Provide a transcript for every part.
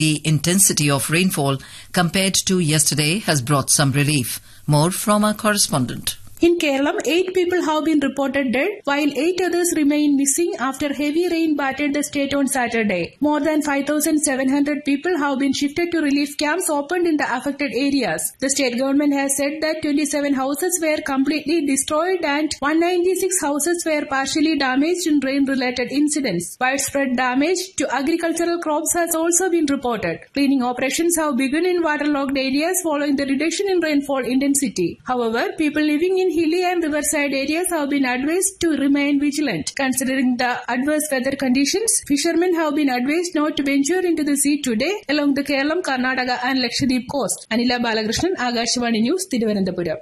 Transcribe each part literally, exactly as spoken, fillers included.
The intensity of rainfall compared to yesterday has brought some relief. More from our correspondent. In Kerala, eight people have been reported dead, while eight others remain missing after heavy rain battered the state on Saturday. More than five thousand seven hundred people have been shifted to relief camps opened in the affected areas. The state government has said that twenty-seven houses were completely destroyed and one hundred ninety-six houses were partially damaged in rain-related incidents. Widespread damage to agricultural crops has also been reported. Cleaning operations have begun in waterlogged areas following the reduction in rainfall intensity. However, people living in hilly and riverside areas have been advised to remain vigilant. Considering the adverse weather conditions, fishermen have been advised not to venture into the sea today along the Kerala, Karnataka and Lakshadweep coast. Anila Balakrishnan, Akashvani News, Thiruvananthapuram.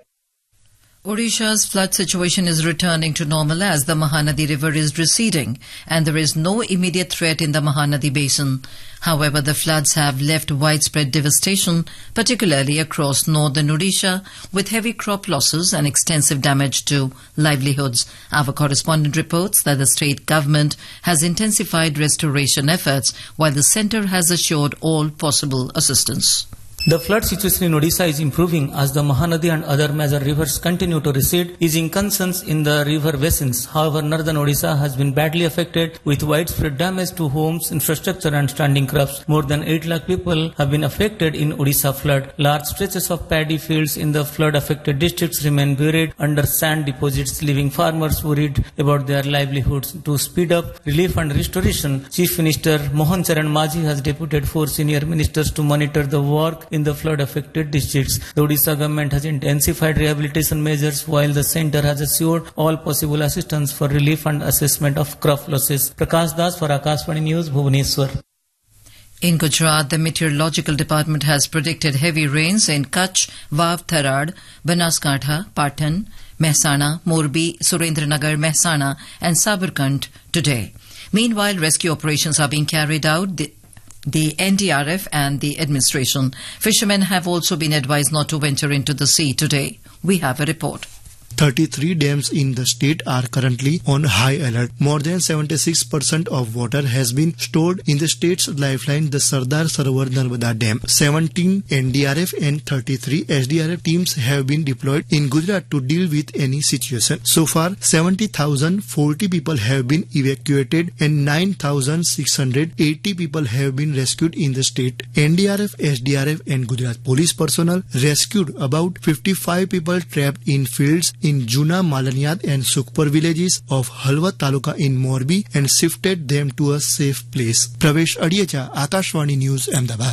Odisha's flood situation is returning to normal as the Mahanadi River is receding and there is no immediate threat in the Mahanadi basin. However, the floods have left widespread devastation, particularly across northern Odisha, with heavy crop losses and extensive damage to livelihoods. Our correspondent reports that the state government has intensified restoration efforts while the centre has assured all possible assistance. The flood situation in Odisha is improving as the Mahanadi and other major rivers continue to recede, easing concerns in the river basins. However, northern Odisha has been badly affected with widespread damage to homes, infrastructure and standing crops. More than eight lakh people have been affected in Odisha flood. Large stretches of paddy fields in the flood-affected districts remain buried under sand deposits, leaving farmers worried about their livelihoods. To speed up relief and restoration, Chief Minister Mohan Charan Majhi has deputed four senior ministers to monitor the work in the flood-affected districts. The Odisha government has intensified rehabilitation measures while the centre has assured all possible assistance for relief and assessment of crop losses. Prakash Das for Akashvani News, Bhubaneswar. In Gujarat, the Meteorological Department has predicted heavy rains in Kutch, Vav Tharad, Banaskantha, Patan, Mehsana, Morbi, Surendranagar, Mehsana and Sabarkant today. Meanwhile, rescue operations are being carried out. The The N D R F and the administration. Fishermen have also been advised not to venture into the sea today. We have a report. thirty-three dams in the state are currently on high alert. More than seventy-six percent of water has been stored in the state's lifeline, the Sardar Sarovar Narmada Dam. seventeen N D R F and thirty-three S D R F teams have been deployed in Gujarat to deal with any situation. So far, seventy thousand forty people have been evacuated and nine thousand six hundred eighty people have been rescued in the state. N D R F, S D R F and Gujarat police personnel rescued about fifty-five people trapped in fields in Juna, Malanyad and Sukhpur villages of Halwa Taluka in Morbi and shifted them to a safe place. Pravesh Adiyecha, Akashvani News, Ahmedabad.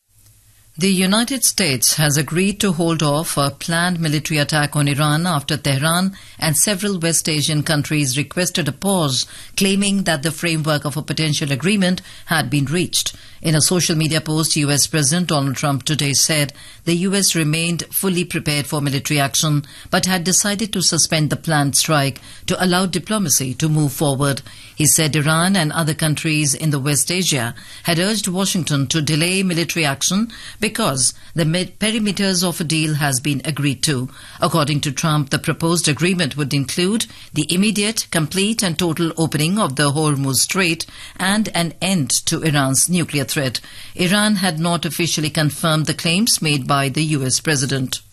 The United States has agreed to hold off a planned military attack on Iran after Tehran and several West Asian countries requested a pause, claiming that the framework of a potential agreement had been reached. In a social media post, U S President Donald Trump today said the U S remained fully prepared for military action but had decided to suspend the planned strike to allow diplomacy to move forward. He said Iran and other countries in the West Asia had urged Washington to delay military action because the perimeters of a deal has been agreed to. According to Trump, the proposed agreement would include the immediate, complete and total opening of the Hormuz Strait and an end to Iran's nuclear threat. Iran had not officially confirmed the claims made by the U S President.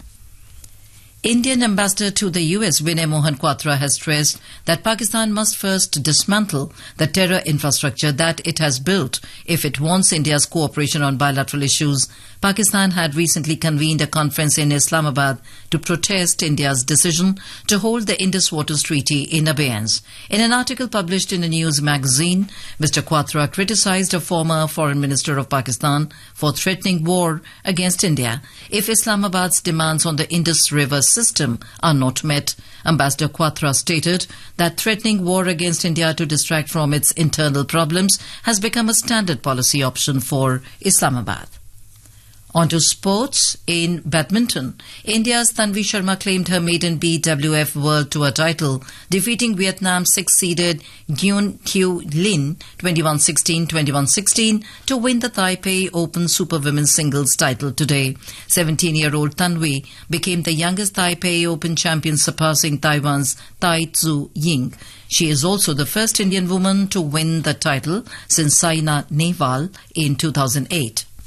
Indian ambassador to the U S, Vinay Mohan Kwatra, has stressed that Pakistan must first dismantle the terror infrastructure that it has built if it wants India's cooperation on bilateral issues. Pakistan had recently convened a conference in Islamabad to protest India's decision to hold the Indus Waters Treaty in abeyance. In an article published in a news magazine, Mister Kwatra criticized a former foreign minister of Pakistan for threatening war against India if Islamabad's demands on the Indus River system are not met. Ambassador Kwatra stated that threatening war against India to distract from its internal problems has become a standard policy option for Islamabad. On to sports. In badminton, India's Tanvi Sharma claimed her maiden B W F World Tour title, defeating Vietnam's six-seeded Nguyen Thu Linh twenty-one sixteen twenty-one sixteen to win the Taipei Open Super Women's Singles title today. seventeen-year-old Tanvi became the youngest Taipei Open champion, surpassing Taiwan's Tai Tzu Ying. She is also the first Indian woman to win the title since Saina Nehwal in two thousand eight.